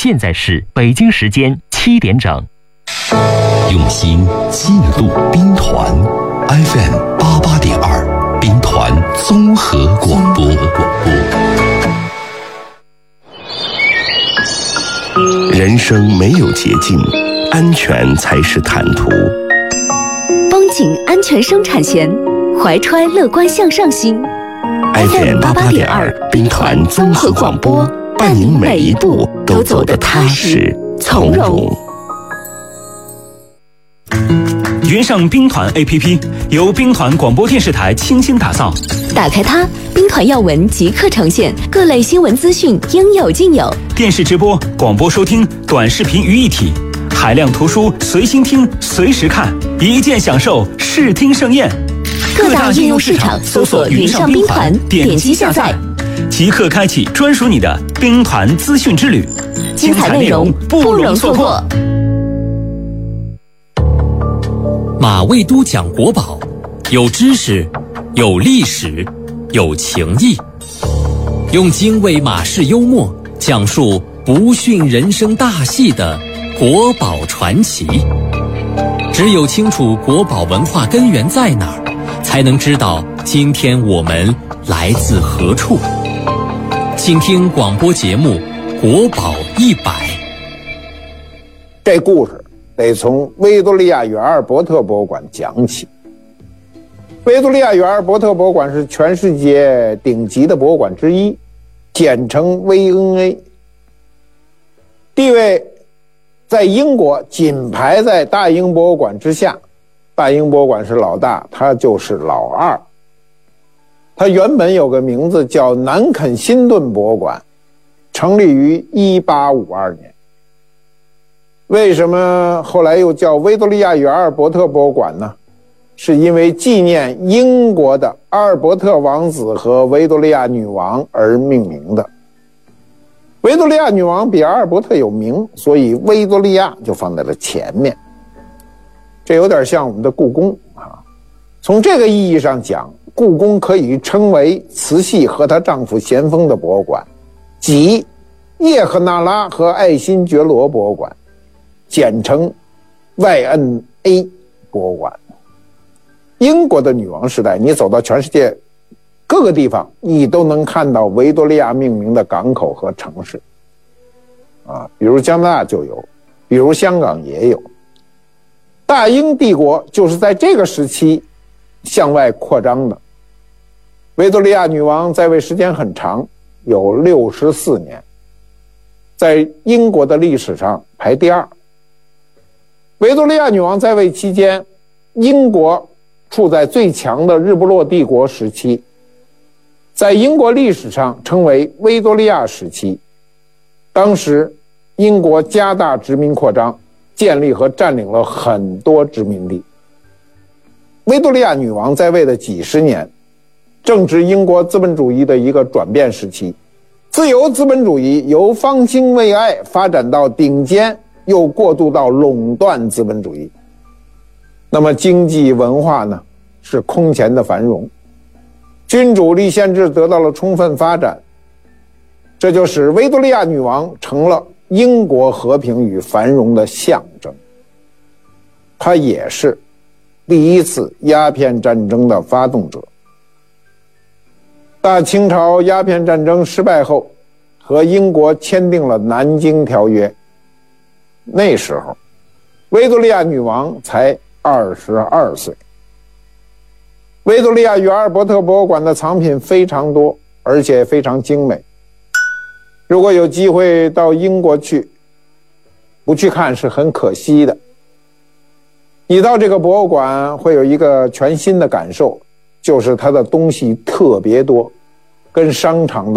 现在是北京时间7点整。 用心记录兵团 FM88.2兵团综合广播。人生没有捷径，安全才是坦途。 绷紧安全生产线，怀揣乐观向上心。 FM88.2兵团综合广播，伴您每一步都走得踏实从容。 云上兵团 APP 由兵团广播电视台倾心打造， 打开它，兵团要闻即刻呈现，各类新闻资讯应有尽有， 电视直播、广播收听、短视频于一体，海量图书随心听随时看，一键享受视听盛宴。 各大应用市场搜索云上兵团，点击下载， 即刻开启专属你的兵团资讯之旅， 精彩内容不容错过。 马未都讲国宝，有知识，有历史，有情谊，用精卫马式幽默讲述不逊人生大戏的国宝传奇。只有清楚国宝文化根源在哪儿，才能知道今天我们来自何处。请听广播节目《国宝100》。 这故事得从维多利亚与阿尔伯特博物馆讲起。维多利亚与阿尔伯特博物馆是全世界顶级的博物馆之一，简称 VNA， 地位在英国仅排在大英博物馆之下。大英博物馆是老大，它就是老二。它原本有个名字叫南肯辛顿博物馆，成立于1852年。为什么后来又叫维多利亚与阿尔伯特博物馆呢？是因为纪念英国的阿尔伯特王子和维多利亚女王而命名的。维多利亚女王比阿尔伯特有名，所以维多利亚就放在了前面。这有点像我们的故宫啊。从这个意义上讲，故宫可以称为慈禧和她丈夫咸丰的博物馆，即叶赫那拉和爱新觉罗博物馆，简称 YNA 博物馆。英国的女王时代，你走到全世界各个地方，你都能看到维多利亚命名的港口和城市啊，比如加拿大就有，比如香港也有。大英帝国就是在这个时期向外扩张的。维多利亚女王在位时间很长，有64年，在英国的历史上排第二。维多利亚女王在位期间，英国处在最强的日不落帝国时期，在英国历史上称为维多利亚时期。当时英国加大殖民扩张，建立和占领了很多殖民地。维多利亚女王在位的几十年，正值英国资本主义的一个转变时期。自由资本主义由方兴未艾发展到顶尖，又过渡到垄断资本主义。那么经济文化呢，是空前的繁荣，君主立宪制得到了充分发展，这就使维多利亚女王成了英国和平与繁荣的象征。她也是第一次鸦片战争的发动者。大清朝鸦片战争失败后，和英国签订了南京条约。那时候维多利亚女王才22岁。维多利亚与阿尔伯特博物馆的藏品非常多，而且非常精美。如果有机会到英国去，不去看是很可惜的。你到这个博物馆会有一个全新的感受，就是它的东西特别多，跟商场的